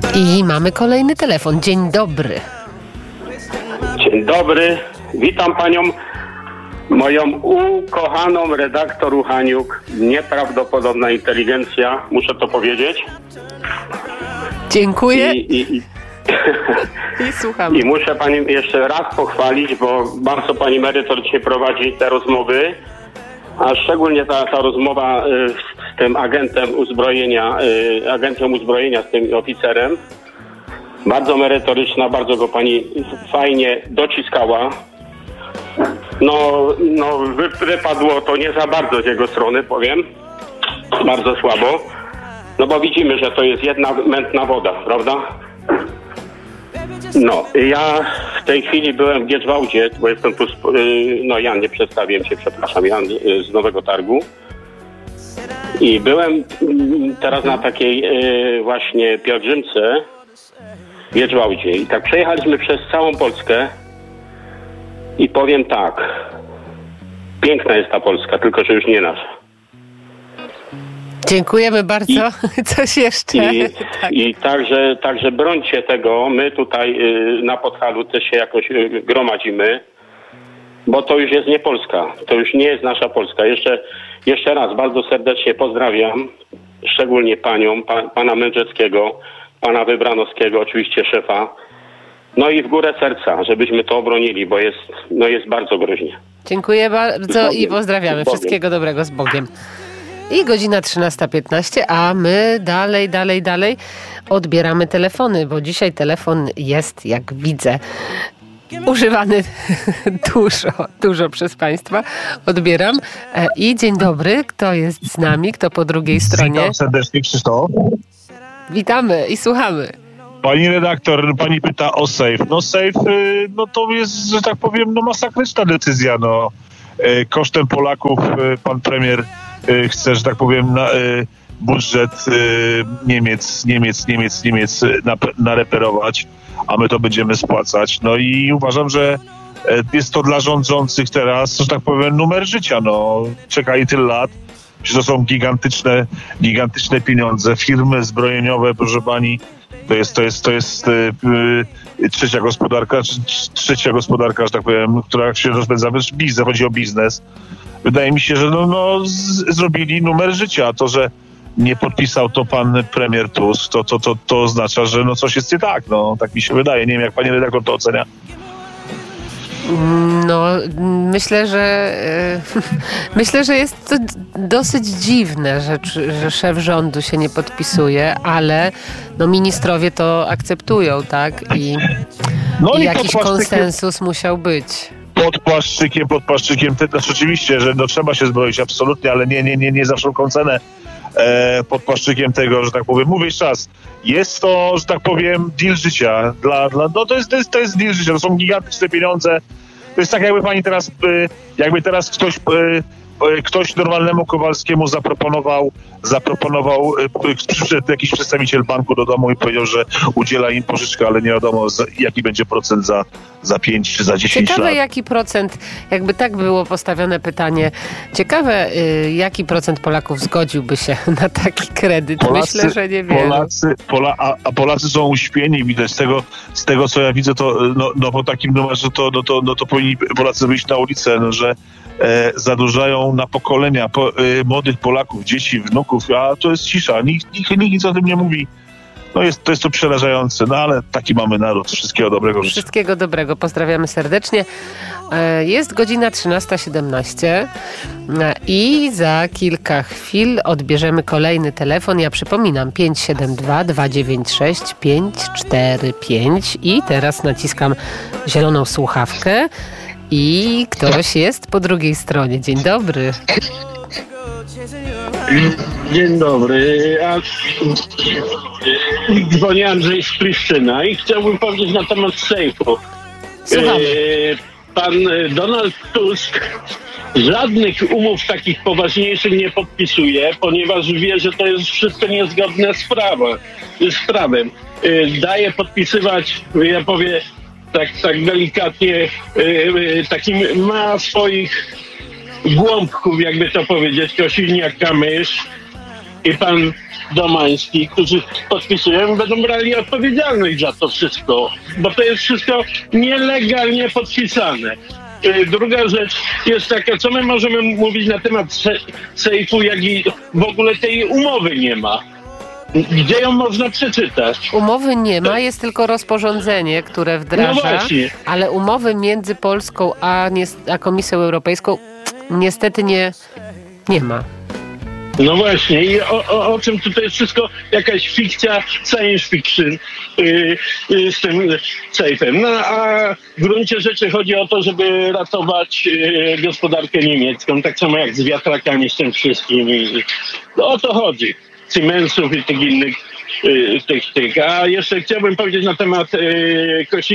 I mamy kolejny telefon. Dzień dobry. Dzień dobry. Witam panią, moją ukochaną redaktor Uchaniuk. Nieprawdopodobna inteligencja, muszę to powiedzieć. Dziękuję. I słuchamy. I muszę pani jeszcze raz pochwalić, bo bardzo pani merytorycznie prowadzi te rozmowy, a szczególnie ta rozmowa z tym agentem uzbrojenia, z tym oficerem. Bardzo merytoryczna, bardzo go pani fajnie dociskała. No wypadło to nie za bardzo z jego strony, powiem. Bardzo słabo. No bo widzimy, że to jest jedna mętna woda, prawda? No, ja w tej chwili byłem w Giedrzwałdzie, bo jestem tu, Jan, nie przedstawiłem się, przepraszam, Jan z Nowego Targu. I byłem teraz na takiej właśnie pielgrzymce w Giedrzwałdzie. I tak przejechaliśmy przez całą Polskę i powiem tak, piękna jest ta Polska, tylko że już nie nasza. Dziękujemy bardzo. Coś jeszcze? I także brońcie tego. My tutaj na Podhalu też się jakoś gromadzimy, bo to już jest nie Polska. To już nie jest nasza Polska. Jeszcze raz bardzo serdecznie pozdrawiam, szczególnie panią, pana Mędrzeckiego, pana Wybranowskiego, oczywiście szefa. No i w górę serca, żebyśmy to obronili, bo jest bardzo groźnie. Dziękuję bardzo i pozdrawiamy. Wszystkiego dobrego, z Bogiem. I godzina 13:15, a my dalej odbieramy telefony, bo dzisiaj telefon jest, jak widzę, używany dużo przez Państwa. Odbieram. I dzień dobry, kto jest z nami, kto po drugiej stronie? Witam serdecznie, Krzysztof. Witamy i słuchamy. Pani redaktor, pani pyta o SAFE. No SAFE, to jest, że tak powiem, masakryczna decyzja, kosztem Polaków pan premier chce, że tak powiem, budżet Niemiec nareperować, a my to będziemy spłacać. No i uważam, że jest to dla rządzących teraz, że tak powiem, numer życia. Czekali tyle lat, że to są gigantyczne pieniądze. Firmy zbrojeniowe, proszę pani, to jest trzecia gospodarka, że tak powiem, która się rozpędza. Chodzi o biznes. Wydaje mi się, że zrobili numer życia. A to, że nie podpisał to pan premier Tusk, to oznacza, że coś jest nie tak. Tak mi się wydaje. Nie wiem, jak pani redaktor to ocenia. Myślę, że jest to dosyć dziwne, że szef rządu się nie podpisuje, ale ministrowie to akceptują, tak? I jakiś konsensus musiał być. Pod płaszczykiem, oczywiście, że trzeba się zbroić absolutnie, ale nie za wszelką cenę. Pod płaszczykiem tego, że tak powiem, mówię jeszcze raz, jest to, że tak powiem, deal życia. To jest deal życia, to są gigantyczne pieniądze. To jest tak, jakby teraz ktoś normalnemu Kowalskiemu zaproponował przyszedł jakiś przedstawiciel banku do domu i powiedział, że udziela im pożyczkę, ale nie wiadomo jaki będzie procent za 5 czy za 10 lat. Ciekawe jaki procent, jakby tak było postawione pytanie, ciekawe jaki procent Polaków zgodziłby się na taki kredyt. Myślę, że niewiele. Polacy są uśpieni, widać z tego co ja widzę, to po takim numerze to powinni Polacy wyjść na ulicę, że zadłużają na pokolenia młodych Polaków, dzieci, wnuków, a to jest cisza. Nikt nic o tym nie mówi. To jest to przerażające, ale taki mamy naród. Wszystkiego dobrego. Wszystkiego dobrego. Pozdrawiamy serdecznie. Jest godzina 13:17 i za kilka chwil odbierzemy kolejny telefon. Ja przypominam 572 296 545 i teraz naciskam zieloną słuchawkę. I ktoś jest po drugiej stronie. Dzień dobry. Dzień dobry. Dzwoni Andrzej z Pryszczyna i chciałbym powiedzieć na temat sejfu. Pan Donald Tusk żadnych umów takich poważniejszych nie podpisuje, ponieważ wie, że to jest wszystko niezgodne z prawem. Daje podpisywać, ja powiem tak delikatnie, ma swoich głąbków, jakby to powiedzieć, Kosiniak-Kamysz i pan Domański, którzy podpisują, będą brali odpowiedzialność za to wszystko, bo to jest wszystko nielegalnie podpisane. Druga rzecz jest taka, co my możemy mówić na temat sejfu, jak i w ogóle tej umowy nie ma. Gdzie ją można przeczytać? Umowy nie ma, jest tylko rozporządzenie, które wdraża, No właśnie. ale umowy między Polską a Komisją Europejską niestety nie ma. No właśnie, i o czym tutaj jest wszystko jakaś fikcja, science fiction z tym sejfem. No a w gruncie rzeczy chodzi o to, żeby ratować gospodarkę niemiecką, tak samo jak z wiatrakami, z tym wszystkim. No, o to chodzi. Siemensów i tych innych tych. A jeszcze chciałbym powiedzieć na temat